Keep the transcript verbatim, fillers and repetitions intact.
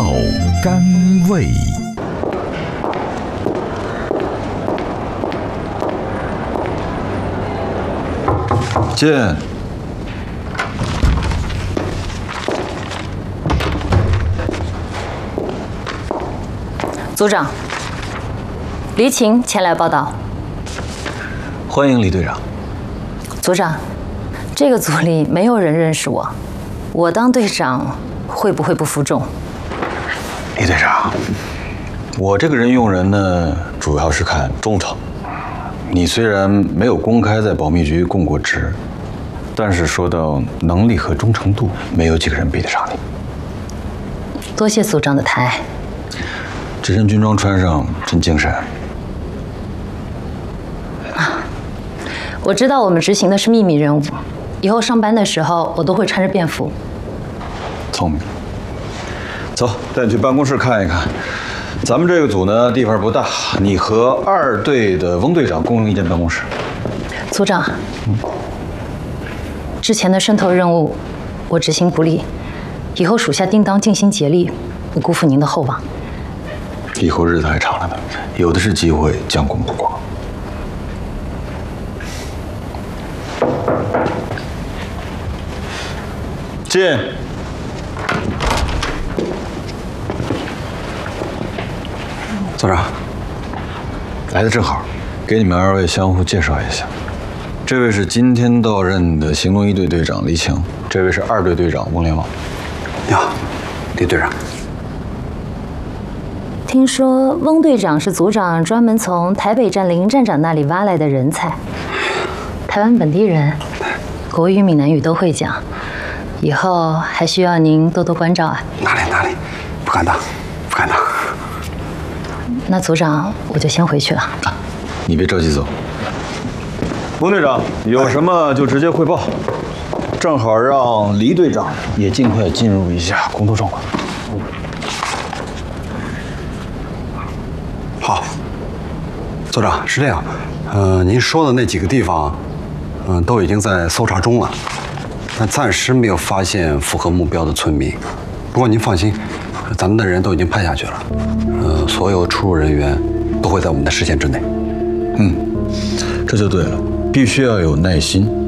药甘味。 进。 组长，黎晴前来报道。 欢迎李队长。 组长，这个组里没有人认识我，我当队长会不会不服众？ 李队长，我这个人用人呢，主要是看忠诚。你虽然没有公开在保密局供过职，但是说到能力和忠诚度，没有几个人比得上你。 多谢组长的抬。 这身军装穿上真精神。 啊，我知道我们执行的是秘密任务，以后上班的时候我都会穿着便服。 聪明。走，带你去办公室看一看。咱们这个组呢，地方不大，你和二队的翁队长共用一间办公室。 组长，嗯，之前的渗透任务我执行不力，以后属下定当尽心竭力，不辜负您的厚望。 以后日子还长了呢，有的是机会将功补过。进。 组长， 来的正好，给你们二位相互介绍一下。这位是今天到任的行动一队队长黎晴，这位是二队队长翁连旺。 你好，李队长。 听说翁队长是组长专门从台北站林站长那里挖来的人才，台湾本地人，国语、闽南语都会讲，以后还需要您多多关照啊。 哪里哪里，不敢当，不敢当。 那组长，我就先回去了。 啊，你别着急走。翁队长，有什么就直接汇报，正好让黎队长也尽快进入一下工作状况。 好，组长是这样，呃，您说的那几个地方，嗯、呃，都已经在搜查中了，但暂时没有发现符合目标的村民。不过您放心，咱们的人都已经派下去了，呃，所有出入人员都会在我们的视线之内。 嗯，这就对了，必须要有耐心。